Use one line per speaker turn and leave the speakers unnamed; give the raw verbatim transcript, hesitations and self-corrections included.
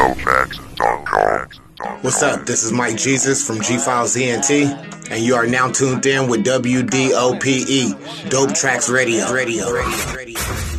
dope tracks dot com.
What's up? This is Mike Jesus from G Files E N T, and you are now tuned in with W D O P E, Dope Tracks Radio. Radio. Radio. Radio.